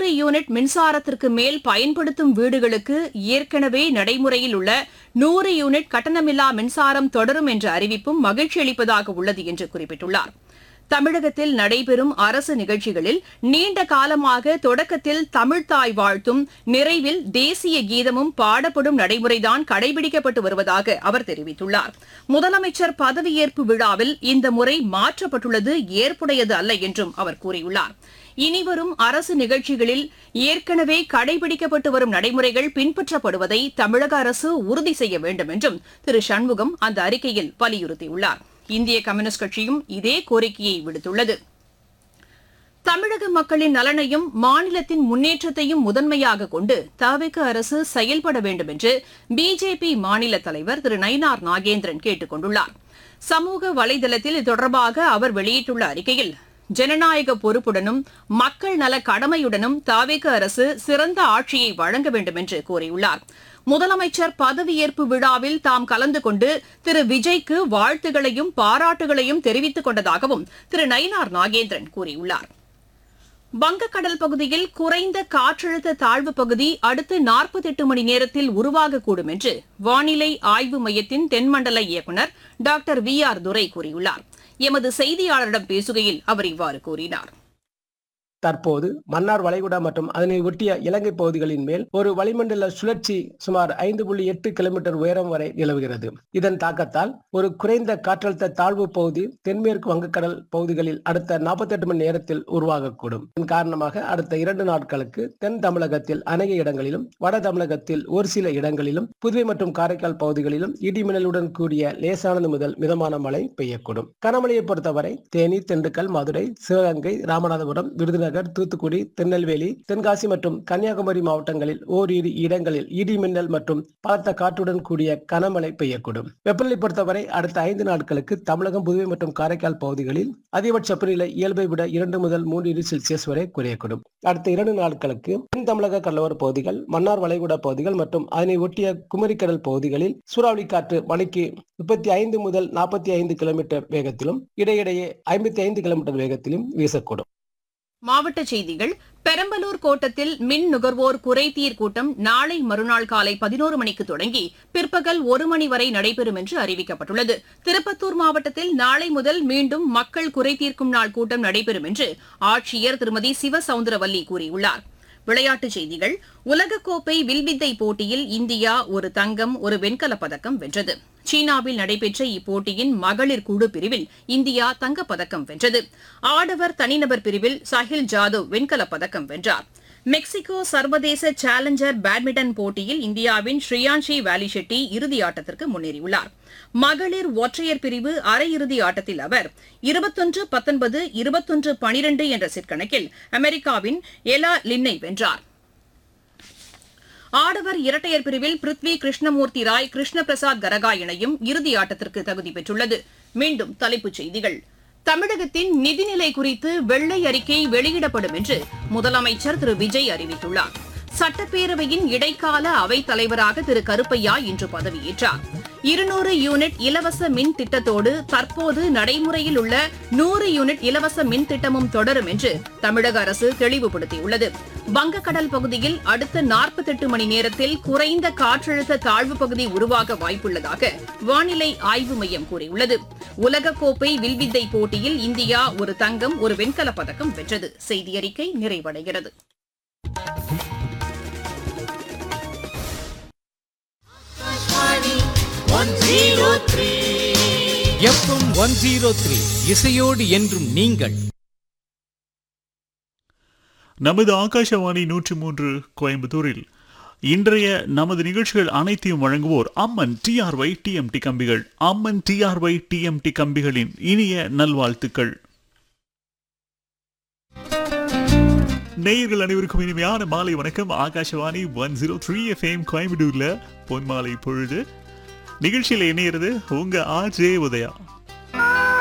100 unit மின்சாரத்திற்கு மேல் பயன்படுத்தும் வீடுகளுக்கு ஏற்கனவே நடைமுறையில் உள்ள 100 யூனிட் கட்டணமில்லா மின்சாரம் தொடரும் என்ற அறிவிப்பும் மகிழ்ச்சி அளிப்பதாக உள்ளது என்று குறிப்பிட்டுள்ளார். தமிழகத்தில் நடைபெறும் அரசு நிகழ்ச்சிகளில் நீண்ட காலமாக தொடக்கத்தில் தமிழ்த்தாய் வாழ்த்தும் நிறைவில் தேசிய கீதமும் பாடப்படும் நடைமுறைதான் கடைபிடிக்கப்பட்டு வருவதாக அவர் தெரிவித்துள்ளார். முதலமைச்சர் பதவியேற்பு விழாவில் இந்த முறை மாற்றப்பட்டுள்ளது ஏற்புடையது அல்ல என்றும் அவர் கூறியுள்ளார். இனிவரும் அரசு நிகழ்ச்சிகளில் ஏற்கனவே கடைபிடிக்கப்பட்டு வரும் நடைமுறைகள் பின்பற்றப்படுவதை தமிழக அரசு உறுதி செய்ய வேண்டும் என்றும் திரு சண்முகம் அந்த அறிக்கையில் வலியுறுத்தியுள்ளார். இந்திய கம்யூனிஸ்ட் கட்சியும் இதே கோரிக்கையை விடுத்துள்ளது. தமிழக மக்களின் நலனையும் மாநிலத்தின் முன்னேற்றத்தையும் முதன்மையாக கொண்டு தவிக அரசு செயல்பட வேண்டும் என்று பிஜேபி மாநில தலைவர் திரு நயினார் நாகேந்திரன் கேட்டுக் கொண்டுள்ளார். சமூக வலைதளத்தில் இது தொடர்பாக அவர் வெளியிட்டுள்ள அறிக்கையில், ஜனநாயக பொறுப்புடனும் மக்கள் நல கடமையுடனும் தவிக அரசு சிறந்த ஆட்சியை வழங்க வேண்டும் என்று கூறியுள்ளார். முதலமைச்சர் பதவியேற்பு விழாவில் தாம் கலந்து கொண்டு திரு விஜய்க்கு வாழ்த்துகளையும் பாராட்டுகளையும் தெரிவித்துக் கொண்டதாகவும் திரு நயினார் நாகேந்திரன் கூறியுள்ளார். வங்கக்கடல் பகுதியில் குறைந்த காற்றழுத்த தாழ்வு பகுதி அடுத்த 48 மணி நேரத்தில் உருவாகக்கூடும் என்று வானிலை ஆய்வு மையத்தின் தென்மண்டல இயக்குநர் டாக்டர் VR துரை கூறியுள்ளார். எமது செய்தியாளரிடம் பேசுகையில் அவர் இவ்வாறு கூறினார். தற்போது மன்னார் வளைகுடா மற்றும் அதனை ஒட்டிய இலங்கை பகுதிகளின் மேல் ஒரு வளிமண்டல சுழற்சி சுமார் 5.8 கிலோமீட்டர் உயரம் வரை நிலவுகிறது. இதன் தாக்கத்தால் ஒரு குறைந்த காற்றழுத்த தாழ்வு பகுதி தென்மேற்கு வங்கக்கடல் பகுதிகளில் அடுத்த 48 மணி நேரத்தில் உருவாகக்கூடும். இதன் காரணமாக அடுத்த 2 நாட்களுக்கு தென் தமிழகத்தில் அநேக இடங்களிலும், வட தமிழகத்தில் ஒரு சில இடங்களிலும், புதுவை மற்றும் காரைக்கால் பகுதிகளிலும் இடி மின்னலுடன் கூடிய லேசானது முதல் மிதமான மழை பெய்யக்கூடும். கனமழையை பொறுத்தவரை தேனி, திண்டுக்கல், மதுரை, சிவகங்கை, ராமநாதபுரம், விருதுநகர், தூத்துக்குடி, திருநெல்வேலி, தென்காசி மற்றும் கன்னியாகுமரி மாவட்டங்களில் ஓரிரு இடங்களில் இடி மின்னல் மற்றும் பலத்த காற்றுடன் கூடிய கனமழை பெய்யக்கூடும். வெப்பநிலை பொறுத்தவரை அடுத்த 5 நாட்களுக்கு தமிழகம், புதுவை மற்றும் காரைக்கால் பகுதிகளில் அதிகபட்ச வெப்பநிலை இயல்பை விட 2 முதல் 3 டிகிரி செல்சியஸ் வரை குறையக்கூடும். அடுத்த 2 நாட்களுக்கு தென் தமிழக கடலோர பகுதிகள், மன்னார் வளைகுடா பகுதிகள் மற்றும் அதனை ஒட்டிய குமரிக்கடல் பகுதிகளில் சூறாவளி காற்று மணிக்கு 35 முதல் 45 கிலோமீட்டர் வேகத்திலும் இடையிடையே 55 கிலோமீட்டர் வேகத்திலும் வீசக்கூடும். மாவட்டச் செய்திகள். பெரம்பலூர் கோட்டத்தில் மின் நுகர்வோர் குறைதீர் கூட்டம் நாளை மறுநாள் காலை 11 மணிக்கு தொடங்கி பிற்பகல் 1 மணி வரை நடைபெறும் என்று அறிவிக்கப்பட்டுள்ளது. திருப்பத்தூர் மாவட்டத்தில் நாளை முதல் மீண்டும் மக்கள் குறைதீர்க்கும் நாள் கூட்டம் நடைபெறும் என்று ஆட்சியர் திருமதி சிவசவுந்தரவல்லி கூறியுள்ளார். விளையாட்டுச் செய்திகள். உலகக்கோப்பை வில்வித்தை போட்டியில் இந்தியா ஒரு தங்கம், ஒரு வெண்கலப் பதக்கம் வென்றது. சீனாவில் நடைபெற்ற இப்போட்டியின் மகளிர் குழு பிரிவில் இந்தியா தங்கப்பதக்கம் வென்றது. ஆடவர் தனிநபர் பிரிவில் சாஹில் ஜாதவ் வெண்கலப் பதக்கம் வென்றார். மெக்சிகோ சர்வதேச சேலஞ்சர் பேட்மிண்டன் போட்டியில் இந்தியாவின் ஸ்ரீயான்ஷி வாலிஷெட்டி இறுதியாட்டத்திற்கு முன்னேறியுள்ளார். மகளிர் ஒற்றையர் பிரிவு அரையிறுதி ஆட்டத்தில் அவர் 21-19, 21-12 என்ற செட் கணக்கில் அமெரிக்காவின் எலா லின்னை வென்றார். ஆடவர் இரட்டையர் பிரிவில் பிருத்வி கிருஷ்ணமூர்த்தி ராய், கிருஷ்ண பிரசாத் கரகா இணையும் இறுதி ஆட்டத்திற்கு தகுதி பெற்றுள்ளது. மீண்டும் தலைப்புச் செய்திகள். தமிழகத்தின் நிதிநிலை குறித்து வெள்ளை அறிக்கை வெளியிடப்படும் என்று முதலமைச்சர் திரு விஜய் அறிவித்துள்ளார். சட்டப்பேரவையின் இடைக்கால அவைத் தலைவராக திரு கருப்பையா இன்று பதவியேற்றார். 200 யூனிட் இலவச மின் திட்டத்தோடு தற்போது நடைமுறையில் உள்ள 100 யூனிட் இலவச மின் திட்டமும் தொடரும் என்று தமிழக அரசு தெளிவுபடுத்தியுள்ளது. வங்கக்கடல் பகுதியில் அடுத்த 48 மணி நேரத்தில் குறைந்த காற்றழுத்த தாழ்வு பகுதி உருவாக வாய்ப்புள்ளதாக வானிலை ஆய்வு மையம் கூறியுள்ளது. உலகக்கோப்பை வில்வித்தை போட்டியில் இந்தியா ஒரு தங்கம், ஒரு வெண்கலப் பதக்கம் வென்றது. செய்தியறிக்கை நிறைவடைகிறது. FM 103 இசையோடு என்றும் நீங்கள். நமது ஆகாஷவாணி 103 கோயம்புத்தூரில் இன்றைய நமது நிகழ்ச்சிகள் அனைத்தையும் வழங்குவோர் அம்மன் TRY TMT கம்பிகள். அம்மன் TRY TMT கம்பிகளின் இனிய நல்வாழ்த்துக்கள். நேயர்கள் அனைவருக்கும் இனிமையான மாலை வணக்கம். ஆகாஷவாணி 103 FM கோயம்புத்தூர்ல பொன்மாலை பொழுது நிகழ்ச்சியில் இணையிறது உங்க RJ உதயா.